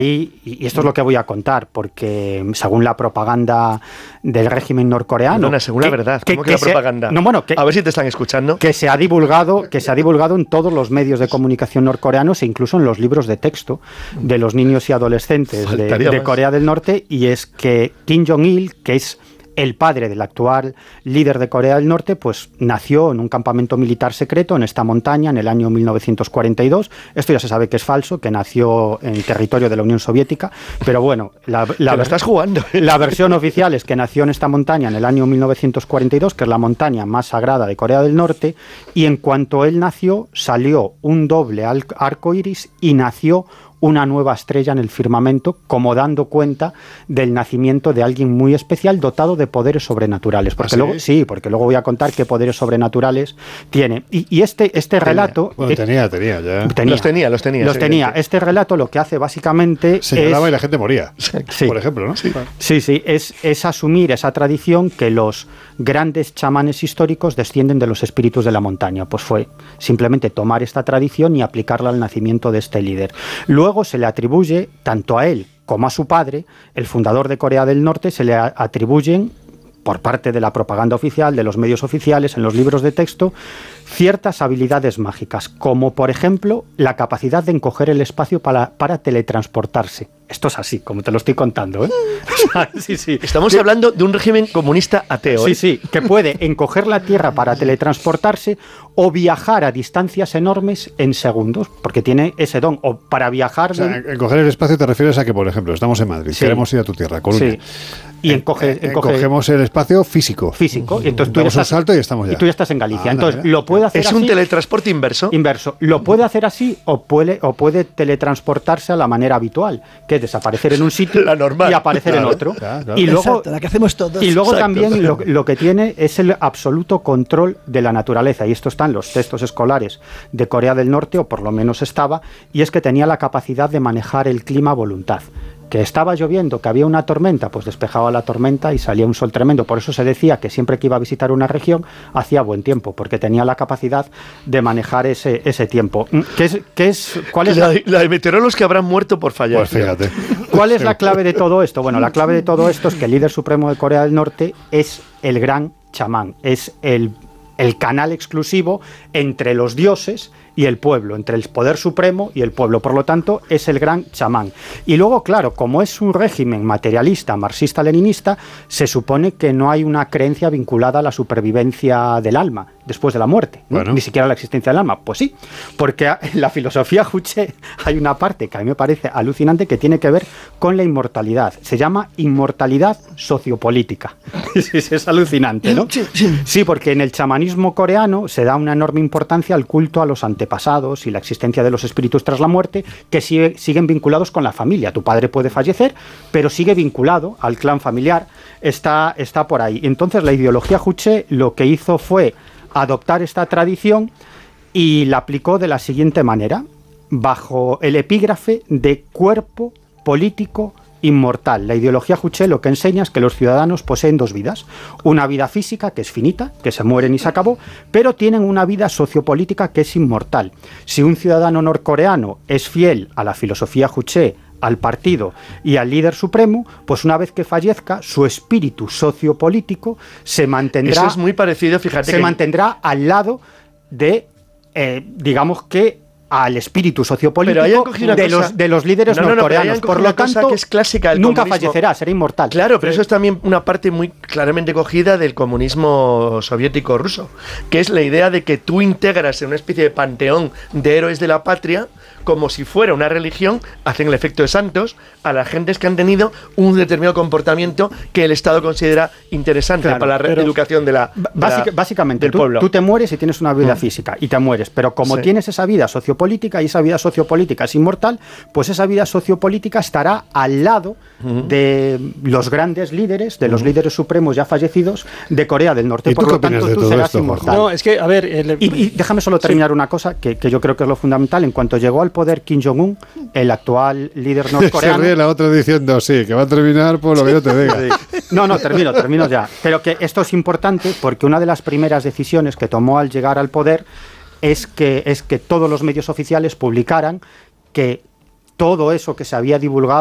Y esto es lo que voy a contar, porque según la propaganda del régimen norcoreano... según la verdad, ¿cómo que la propaganda? A ver si te están escuchando. Que se ha divulgado en todos los medios de comunicación norcoreanos e incluso en los libros de texto de los niños y adolescentes de Corea del Norte, y es que Kim Jong-il, que es el padre del actual líder de Corea del Norte, pues nació en un campamento militar secreto en esta montaña en el año 1942. Esto ya se sabe que es falso, que nació en territorio de la Unión Soviética, pero bueno, estás jugando. La versión oficial es que nació en esta montaña en el año 1942, que es la montaña más sagrada de Corea del Norte, y en cuanto él nació, salió un doble arco iris y nació una nueva estrella en el firmamento, como dando cuenta del nacimiento de alguien muy especial dotado de poderes sobrenaturales. Porque luego voy a contar qué poderes sobrenaturales tiene. Y este relato... Bueno, tenía ya. Los tenía. Este relato lo que hace básicamente señalaba y la gente moría, por ejemplo, ¿no? Sí, es asumir esa tradición que los grandes chamanes históricos descienden de los espíritus de la montaña. Pues fue simplemente tomar esta tradición y aplicarla al nacimiento de este líder. Luego se le atribuye, tanto a él como a su padre, el fundador de Corea del Norte, se le atribuyen, por parte de la propaganda oficial, de los medios oficiales, en los libros de texto, ciertas habilidades mágicas, como por ejemplo la capacidad de encoger el espacio para teletransportarse. Esto es así, como te lo estoy contando, ¿eh? Sí. Estamos hablando de un régimen comunista ateo, ¿eh? Sí, que puede encoger la Tierra para teletransportarse o viajar a distancias enormes en segundos, porque tiene ese don, o para viajar... O sea, encoger el espacio te refieres a que, por ejemplo, estamos en Madrid, queremos ir a tu tierra, Coruña. Sí. Y encogemos el espacio físico. Y entonces damos un salto y estamos ya. Y tú ya estás en Galicia. Entonces, lo puede hacer así. ¿Es un teletransporte inverso? Lo puede hacer así o puede teletransportarse a la manera habitual, que es desaparecer en un sitio y aparecer en otro. Claro. Y luego, exacto, la que hacemos todos. Y luego también lo que tiene es el absoluto control de la naturaleza. Y esto está en los textos escolares de Corea del Norte, o por lo menos estaba, y es que tenía la capacidad de manejar el clima a voluntad. Que estaba lloviendo, que había una tormenta, pues despejaba la tormenta y salía un sol tremendo. Por eso se decía que siempre que iba a visitar una región hacía buen tiempo, porque tenía la capacidad de manejar ese tiempo. ¿Cuál es la de meteorólogos que habrán muerto por fallar? Pues fíjate. ¿Cuál es la clave de todo esto? Bueno, la clave de todo esto es que el líder supremo de Corea del Norte es el gran chamán, es el canal exclusivo entre los dioses y el pueblo, entre el poder supremo y el pueblo. Por lo tanto, es el gran chamán. Y luego, claro, como es un régimen materialista, marxista-leninista, se supone que no hay una creencia vinculada a la supervivencia del alma después de la muerte, ¿no? Ni siquiera la existencia del alma. Pues sí, porque en la filosofía Juche hay una parte que a mí me parece alucinante que tiene que ver con la inmortalidad. Se llama inmortalidad sociopolítica. Es alucinante, ¿no? Sí, porque en el chamanismo coreano se da una enorme importancia al culto a los antepasados y la existencia de los espíritus tras la muerte, que siguen vinculados con la familia. Tu padre puede fallecer, pero sigue vinculado al clan familiar, está por ahí. Entonces la ideología Juche lo que hizo fue adoptar esta tradición y la aplicó de la siguiente manera, bajo el epígrafe de cuerpo político inmortal. La ideología Juche lo que enseña es que los ciudadanos poseen dos vidas. Una vida física, que es finita, que se mueren y se acabó, pero tienen una vida sociopolítica que es inmortal. Si un ciudadano norcoreano es fiel a la filosofía Juche, al partido y al líder supremo, pues una vez que fallezca, su espíritu sociopolítico se mantendrá... Eso es muy parecido, fíjate. Se mantendrá al lado de, digamos que, al espíritu sociopolítico de los líderes norcoreanos. Por lo tanto, que es clásica del nunca comunismo. Fallecerá, será inmortal. Claro, pero eso es también una parte muy claramente cogida del comunismo soviético ruso, que es la idea de que tú integras en una especie de panteón de héroes de la patria, como si fuera una religión, hacen el efecto de santos a las gentes que han tenido un determinado comportamiento que el Estado considera interesante para la reeducación básicamente del pueblo. Tú te mueres y tienes una vida física y te mueres, pero como tienes esa vida sociopolítica y esa vida sociopolítica es inmortal, pues esa vida sociopolítica estará al lado de los grandes líderes, de los líderes supremos ya fallecidos de Corea del Norte. ¿Y tú por qué lo tanto, opinas de tú todo serás esto, inmortal. No, es que, a ver... Y déjame solo terminar una cosa que yo creo que es lo fundamental. En cuanto llegó al poder Kim Jong-un, el actual líder norcoreano... Se ríe la otra diciendo, sí, que va a terminar por lo que yo te diga. No, termino ya. Pero que esto es importante porque una de las primeras decisiones que tomó al llegar al poder es que todos los medios oficiales publicaran que todo eso que se había divulgado